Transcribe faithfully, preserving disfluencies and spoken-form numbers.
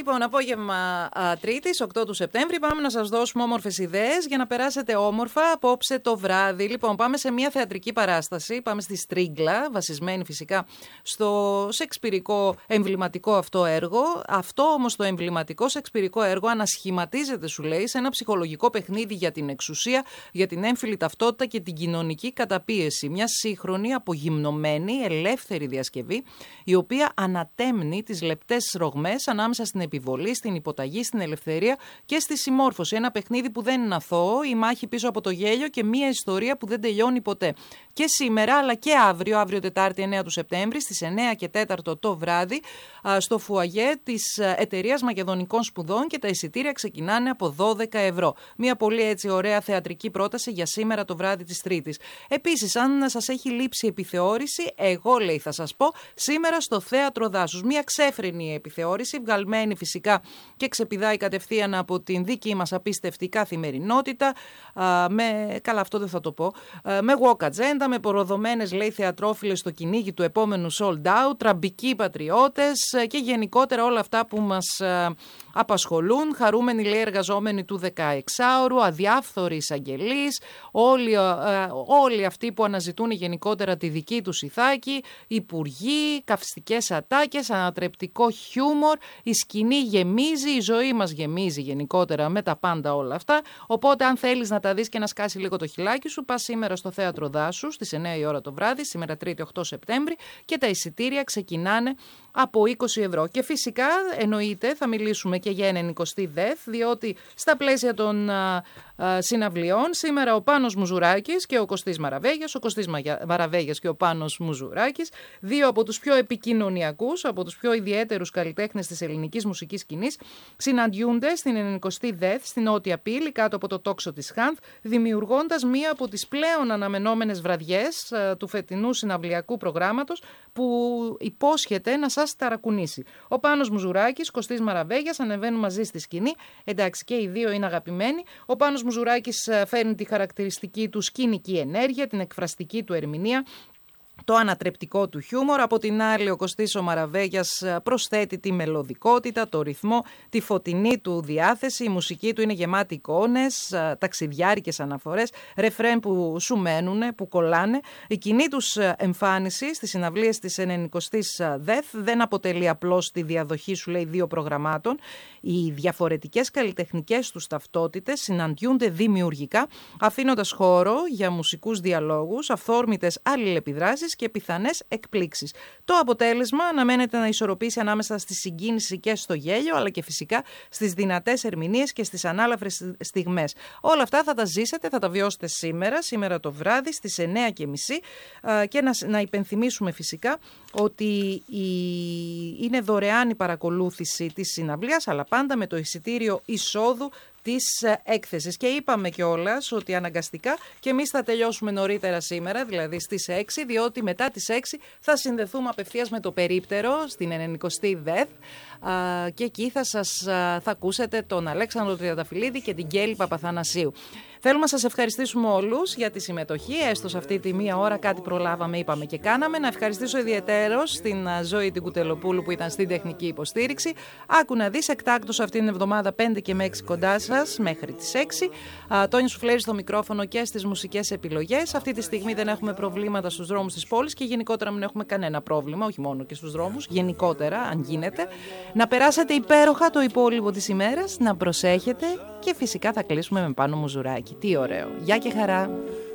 Λοιπόν, απόγευμα Τρίτης, οκτώ του Σεπτέμβρη, πάμε να σας δώσουμε όμορφες ιδέες για να περάσετε όμορφα απόψε το βράδυ. Λοιπόν, πάμε σε μια θεατρική παράσταση, πάμε στη Στρίγκλα, βασισμένη φυσικά στο σεξπυρικό εμβληματικό αυτό έργο. Αυτό όμως το εμβληματικό σεξπυρικό έργο ανασχηματίζεται, σου λέει, σε ένα ψυχολογικό παιχνίδι για την εξουσία, για την έμφυλη ταυτότητα και την κοινωνική καταπίεση. Μια σύγχρονη, απογυμνωμένη, ελεύθερη διασκευή, η οποία ανατέμνει τις λεπτές ρογμές ανάμεσα στην επιβολή, στην υποταγή, στην ελευθερία και στη συμμόρφωση. Ένα παιχνίδι που δεν είναι αθώο, η μάχη πίσω από το γέλιο και μια ιστορία που δεν τελειώνει ποτέ. Και σήμερα, αλλά και αύριο, αύριο Τετάρτη εννέα του Σεπτέμβρη, στις εννέα και τέσσερα το βράδυ, στο φουαγέ της Εταιρείας Μακεδονικών Σπουδών, και τα εισιτήρια ξεκινάνε από δώδεκα ευρώ. Μια πολύ έτσι ωραία θεατρική πρόταση για σήμερα το βράδυ της Τρίτης. Επίσης, αν σας έχει λείψει επιθεώρηση, εγώ λέει θα σας πω, σήμερα στο Θέατρο Δάσους. Μια ξέφρενη επιθεώρηση, βγαλμένη φυσικά και ξεπηδάει κατευθείαν από την δική μας απίστευτη καθημερινότητα, α, με, καλά αυτό δεν θα το πω, α, με walk agenda, με προδομένες λέει θεατρόφιλες στο κυνήγι του επόμενου sold out, τραμπικοί πατριώτες και γενικότερα όλα αυτά που μας α, απασχολούν, χαρούμενοι λέει εργαζόμενοι του δεκαεξάωρου, αδιάφθοροι εισαγγελείς, όλοι, α, όλοι αυτοί που αναζητούν γενικότερα τη δική τους ηθάκη, υπουργοί, καυστικές ατάκες, ανατρεπτικό χιούμορ, η σκηνή γεμίζει, η ζωή μας γεμίζει γενικότερα με τα πάντα όλα αυτά. Οπότε, αν θέλεις να τα δεις και να σκάσει λίγο το χιλάκι σου, πας σήμερα στο Θέατρο Δάσους στις εννέα η ώρα το βράδυ, σήμερα Τρίτη οκτώ Σεπτέμβρη, και τα εισιτήρια ξεκινάνε από είκοσι ευρώ. Και φυσικά, εννοείται, θα μιλήσουμε και για ενενηκοστή ΔΕΘ, διότι στα πλαίσια των α, α, συναυλιών, σήμερα ο Πάνος Μουζουράκης και ο Κωστής Μαραβέγιας, ο Κωστής Μαραβέγιας και ο Πάνος Μουζουράκης, δύο από τους πιο επικοινωνιακούς, από τους πιο ιδιαίτερους καλλιτέχνες της ελληνικής μουσικής σκηνής, συναντιούνται στην ενενηκοστή ΔΕΘ, στην Νότια Πύλη, κάτω από το τόξο της Χάνθ, δημιουργώντας μία από τις πλέον αναμενόμενες βραδιές α, του φετινού συναυλιακού προγράμματος, που υπόσχεται να σας ταρακουνήσει. Ο Πάνος Μουζουράκης, Κωστής Μαραβέγιας ανεβαίνουν μαζί στη σκηνή. Εντάξει, και οι δύο είναι αγαπημένοι. Ο Πάνος Μουζουράκης φέρνει τη χαρακτηριστική του σκηνική ενέργεια, την εκφραστική του ερμηνεία, το ανατρεπτικό του χιούμορ. Από την άλλη, ο Κωστής ο Μαραβέγιας προσθέτει τη μελωδικότητα, το ρυθμό, τη φωτεινή του διάθεση. Η μουσική του είναι γεμάτη εικόνες, ταξιδιάρικες αναφορές, ρεφρέν που σου μένουνε, που κολλάνε. Η κοινή τους εμφάνιση στις συναυλίες της ενενηκοστής ΔΕΘ δεν αποτελεί απλώς τη διαδοχή, σου λέει, δύο προγραμμάτων. Οι διαφορετικές καλλιτεχνικές τους ταυτότητες συναντιούνται δημιουργικά, αφήνοντας χώρο για μουσικούς διαλόγους, αυθόρμητες αλληλεπιδράσεις και πιθανές εκπλήξεις. Το αποτέλεσμα αναμένεται να ισορροπήσει ανάμεσα στη συγκίνηση και στο γέλιο, αλλά και φυσικά στις δυνατές ερμηνείες και στις ανάλαφρες στιγμές. Όλα αυτά θα τα ζήσετε, θα τα βιώσετε σήμερα, σήμερα το βράδυ στις εννέα και μισή, και να, να υπενθυμίσουμε φυσικά ότι η, είναι δωρεάν η παρακολούθηση της συναυλίας, αλλά πάντα με το εισιτήριο εισόδου της έκθεσης. Και είπαμε κιόλας ότι αναγκαστικά και εμείς θα τελειώσουμε νωρίτερα σήμερα, δηλαδή στις έξι, διότι μετά τις έξι θα συνδεθούμε απευθείας με το περίπτερο στην ενενηκοστή ΔΕΘ, και εκεί θα, σας, θα ακούσετε τον Αλέξανδρο Τριανταφυλλίδη και την Κέλη Παπαθανασίου. Θέλουμε να σας ευχαριστήσουμε όλους για τη συμμετοχή, έστω σε αυτή τη μία ώρα κάτι προλάβαμε, είπαμε και κάναμε. Να ευχαριστήσω ιδιαιτέρως την Ζωή την Κουτελοπούλου που ήταν στην τεχνική υποστήριξη. Άκου να δεις, εκτάκτως αυτή την εβδομάδα πέντε και με έξι κοντά σας μέχρι τις έξι. Τόνι Σουφλέρη στο μικρόφωνο και στις μουσικές επιλογές. Αυτή τη στιγμή δεν έχουμε προβλήματα στους δρόμους της πόλης και γενικότερα μην έχουμε κανένα πρόβλημα, όχι μόνο και στους δρόμους, γενικότερα αν γίνεται. Να περάσετε υπέροχα το υπόλοιπο της ημέρας, να προσέχετε και φυσικά θα κλείσουμε με Πάνο Μουζουράκη. Τι ωραίο. Γεια και χαρά.